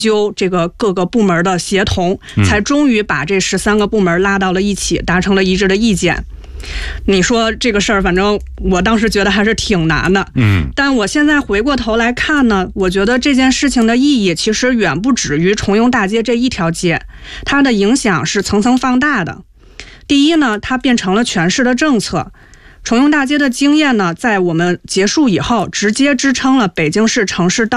就这个各个部门的协同，才终于把这13个部门拉到了一起，达成了一致的意见。你说这个事儿，反正我当时觉得还是挺难的。但我现在回过头来看呢，我觉得这件事情的意义其实远不止于重用大街这一条街，它的影响是层层放大的。第一呢，它变成了全市的政策。重用大街的经验呢，在我们结束以后，直接支撑了北京市城市道